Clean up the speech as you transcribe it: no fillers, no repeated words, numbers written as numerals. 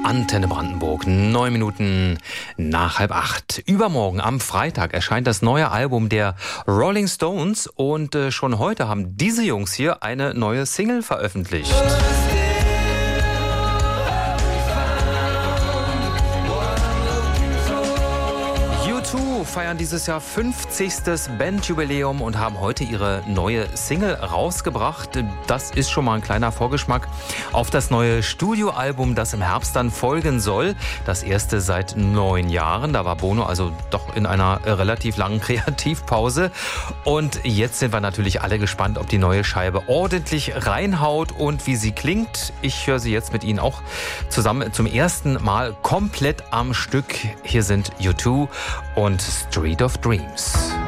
Antenne Brandenburg, 9 Minuten nach 7:30. Übermorgen am Freitag erscheint das neue Album der Rolling Stones und schon heute haben diese Jungs hier eine neue Single veröffentlicht. U2 feiern dieses Jahr 50. Bandjubiläum und haben heute ihre neue Single rausgebracht. Das ist schon mal ein kleiner Vorgeschmack auf das neue Studioalbum, das im Herbst dann folgen soll. Das erste seit 9 Jahren. Da war Bono also doch in einer relativ langen Kreativpause. Und jetzt sind wir natürlich alle gespannt, ob die neue Scheibe ordentlich reinhaut und wie sie klingt. Ich höre sie jetzt mit Ihnen auch zusammen zum ersten Mal komplett am Stück. Hier sind U2 und Street of Dreams.